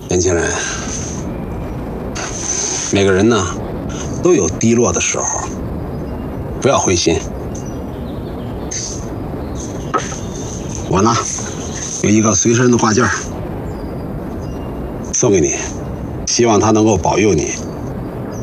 年轻人，每个人呢都有低落的时候，不要灰心。我呢有一个随身的挂件，送给你，希望它能够保佑你